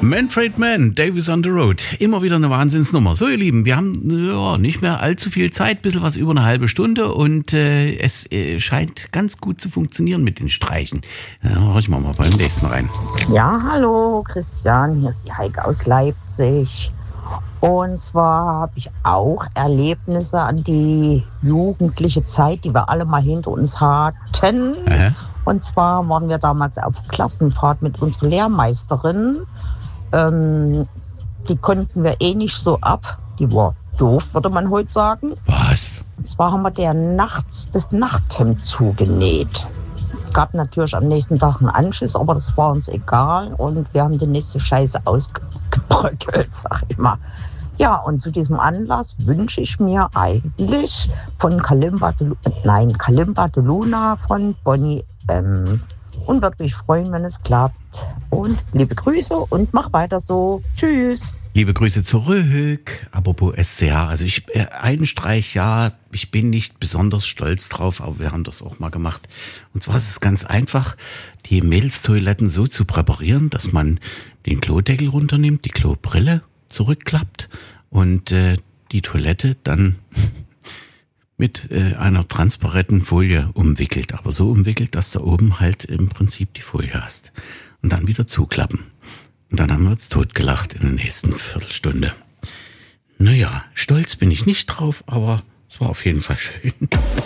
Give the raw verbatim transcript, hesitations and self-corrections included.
Manfred Mann, Davies on the Road. Immer wieder eine Wahnsinnsnummer. So, ihr Lieben, wir haben ja, nicht mehr allzu viel Zeit, ein bisschen was über eine halbe Stunde und äh, es äh, scheint ganz gut zu funktionieren mit den Streichen. Ja, horchen wir mal beim nächsten rein. Ja, hallo Christian, hier ist die Heike aus Leipzig. Und zwar habe ich auch Erlebnisse an die jugendliche Zeit, die wir alle mal hinter uns hatten. Aha. Und zwar waren wir damals auf Klassenfahrt mit unserer Lehrmeisterin. Ähm, die konnten wir eh nicht so ab. Die war doof, würde man heute sagen. Was? Und zwar haben wir der nachts das Nachthemd zugenäht. Es gab natürlich am nächsten Tag einen Anschiss, aber das war uns egal. Und wir haben die nächste Scheiße ausgebröckelt, sag ich mal. Ja, und zu diesem Anlass wünsche ich mir eigentlich von Kalimba de, nein, Kalimba de Luna von Bonnie M. Und würde mich freuen, wenn es klappt. Und liebe Grüße und mach weiter so. Tschüss. Liebe Grüße zurück. Apropos S C H, also ich, äh, einen Streich, ja, ich bin nicht besonders stolz drauf, aber wir haben das auch mal gemacht. Und zwar ist es ganz einfach, die Mädelstoiletten so zu präparieren, dass man den Klodeckel runternimmt, die Klobrille zurückklappt und äh, die Toilette dann mit äh, einer transparenten Folie umwickelt. Aber so umwickelt, dass du oben halt im Prinzip die Folie hast. Und dann wieder zuklappen. Und dann haben wir uns totgelacht in der nächsten Viertelstunde. Naja, stolz bin ich nicht drauf, aber es war auf jeden Fall schön.